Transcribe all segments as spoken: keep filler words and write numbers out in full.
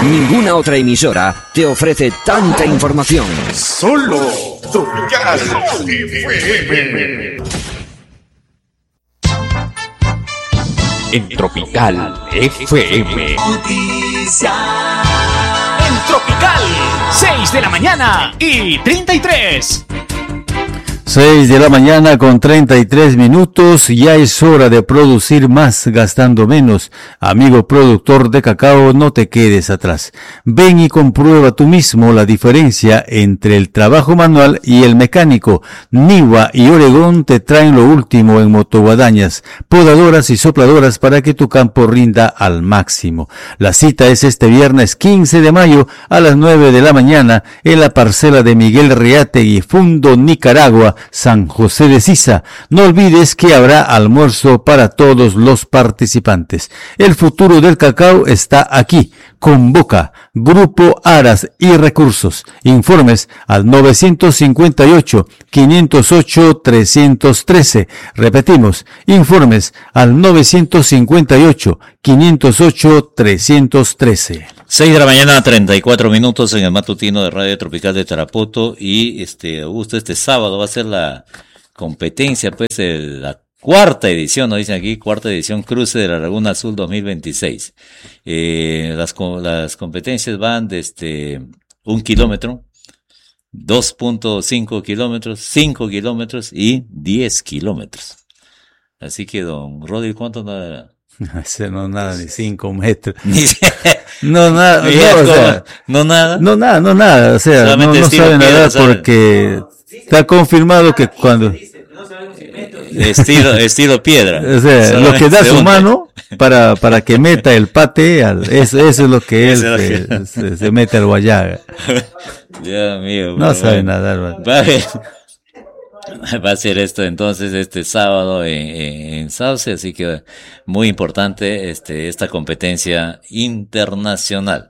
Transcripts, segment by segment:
Ninguna otra emisora te ofrece tanta información. Solo Tropical F M. En Tropical F M. Noticias. En Tropical, seis de la mañana y treinta y tres. seis de la mañana con treinta y tres minutos, ya es hora de producir más gastando menos. Amigo productor de cacao, no te quedes atrás. Ven y comprueba tú mismo la diferencia entre el trabajo manual y el mecánico. Niwa y Oregón te traen lo último en motoguadañas, podadoras y sopladoras para que tu campo rinda al máximo. La cita es este viernes quince de mayo a las nueve de la mañana en la parcela de Miguel Reategui, Fundo Nicaragua, San José de Sisa. No olvides que habrá almuerzo para todos los participantes. El futuro del cacao está aquí. Convoca Grupo Aras y Recursos. Informes al nueve cinco ocho, cinco cero ocho, tres uno tres. Repetimos, informes al nueve cinco ocho, cinco cero ocho, tres uno tres. seis de la mañana, treinta y cuatro minutos en el matutino de Radio Tropical de Tarapoto. Y este, Augusto, este sábado va a ser la competencia, pues, el, la cuarta edición, nos dicen aquí, cuarta edición Cruce de la Laguna Azul dos mil veintiséis. Eh, las, las competencias van desde un kilómetro, dos punto cinco kilómetros, cinco kilómetros y diez kilómetros. Así que, don Rodri, ¿cuánto nada? Ese no nada, ni cinco metros. Ni No, nada, no, no, o sea, no nada. No nada, no nada, o sea, no, no sabe nadar porque está confirmado que cuando... Estilo, estilo piedra. O sea, solamente lo que da su hunde. mano para, para que meta el pate, al, eso, eso es lo que él se, se, se mete al Guayaga. Dios mío. No sabe nadar, man. Va a, va a ser esto entonces este sábado en, en, en Sauce, así que muy importante este, esta competencia internacional.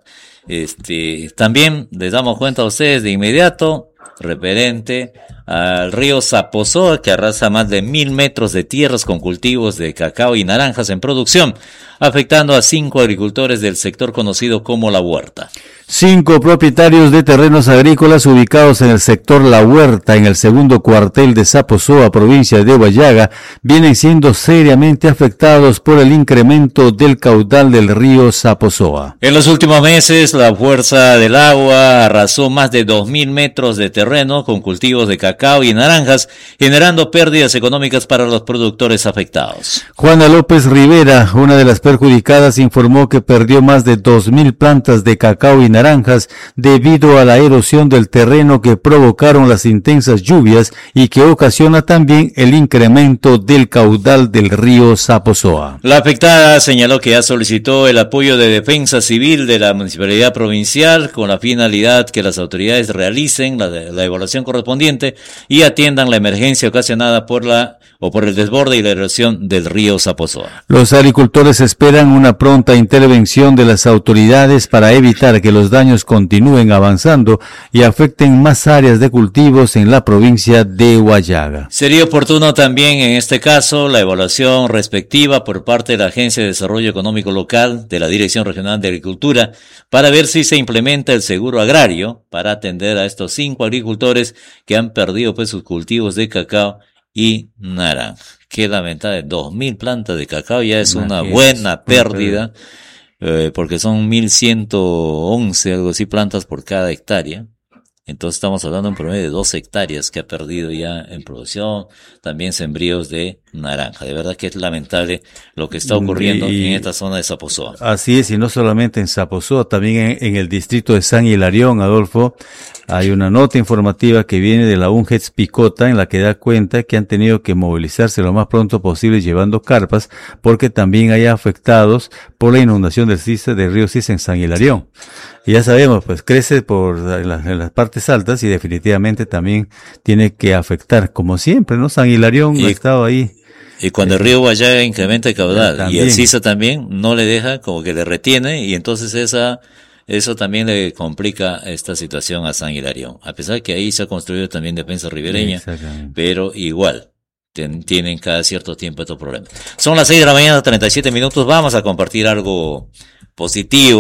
Este, también les damos cuenta a ustedes de inmediato, referente al río Saposoa, que arrasa más de mil metros de tierras con cultivos de cacao y naranjas en producción, afectando a cinco agricultores del sector conocido como La Huerta. Cinco propietarios de terrenos agrícolas ubicados en el sector La Huerta, en el segundo cuartel de Saposoa, provincia de Huallaga, vienen siendo seriamente afectados por el incremento del caudal del río Saposoa. En los últimos meses, la fuerza del agua arrasó más de dos mil metros de terreno con cultivos de cacao y naranjas, generando pérdidas económicas para los productores afectados. Juana López Rivera, una de las perjudicadas, informó que perdió más de dos mil plantas de cacao y naranjas debido a la erosión del terreno que provocaron las intensas lluvias y que ocasiona también el incremento del caudal del río Saposoa. La afectada señaló que ya solicitó el apoyo de defensa civil de la municipalidad provincial con la finalidad que las autoridades realicen la, la evaluación correspondiente y atiendan la emergencia ocasionada por la o por el desborde y la erosión del río Saposoa. Los agricultores esperan una pronta intervención de las autoridades para evitar que los daños continúen avanzando y afecten más áreas de cultivos en la provincia de Huallaga. Sería oportuno también en este caso la evaluación respectiva por parte de la Agencia de Desarrollo Económico Local de la Dirección Regional de Agricultura para ver si se implementa el seguro agrario para atender a estos cinco agricultores que han perdido pues sus cultivos de cacao y naranja. Qué lamentable, dos mil plantas de cacao ya es una buena pérdida, eh, porque son mil ciento once, algo así, plantas por cada hectárea. Entonces estamos hablando en promedio de dos hectáreas que ha perdido ya en producción, también sembríos de naranja. De verdad que es lamentable lo que está ocurriendo y, en esta zona de Saposoa. Así es, y no solamente en Saposoa, también en, en el distrito de San Hilarión, Adolfo, hay una nota informativa que viene de la UNGETS Picota en la que da cuenta que han tenido que movilizarse lo más pronto posible llevando carpas porque también hay afectados por la inundación del Sisa, del río Sisa en San Hilarión. Y ya sabemos, pues crece por en las, en las partes altas y definitivamente también tiene que afectar, como siempre, ¿no? San Hilarión y, ha estado ahí. Y cuando el río Huallaga incrementa el caudal también, y el Sisa también no le deja, como que le retiene, y entonces esa eso también le complica esta situación a San Hilarión. A pesar que ahí se ha construido también defensa ribereña, pero igual ten, tienen cada cierto tiempo estos problemas. Son las seis de la mañana, treinta y siete minutos. Vamos a compartir algo positivo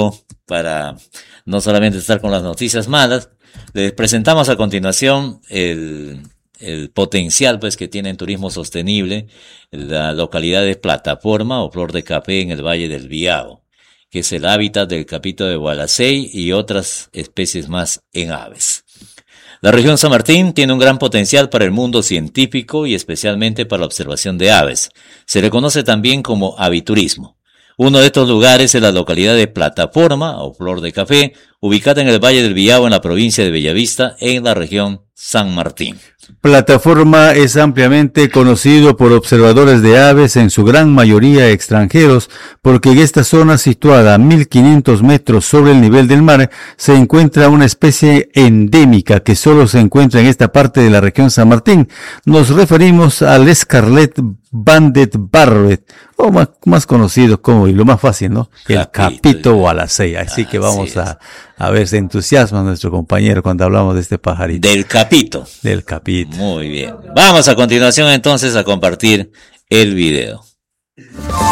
para no solamente estar con las noticias malas. Les presentamos a continuación el, el potencial pues que tiene en turismo sostenible la localidad de Plataforma o Flor de Café en el Valle del Biao, que es el hábitat del capito de Gualacey y otras especies más en aves. La región San Martín tiene un gran potencial para el mundo científico y especialmente para la observación de aves. Se le conoce también como aviturismo. Uno de estos lugares es la localidad de Plataforma o Flor de Café, ubicada en el Valle del Biao en la provincia de Bellavista, en la región San Martín. Plataforma es ampliamente conocido por observadores de aves, en su gran mayoría extranjeros, porque en esta zona situada a mil quinientos metros sobre el nivel del mar se encuentra una especie endémica que solo se encuentra en esta parte de la región San Martín. Nos referimos al Scarlet Banded Barbet, o más, más conocido como, y lo más fácil, ¿no? El capito Gualacey. Así que vamos a, a ver, se entusiasma nuestro compañero cuando hablamos de este pajarito. Del capito. Del capito. Muy bien. Vamos a continuación entonces a compartir el video.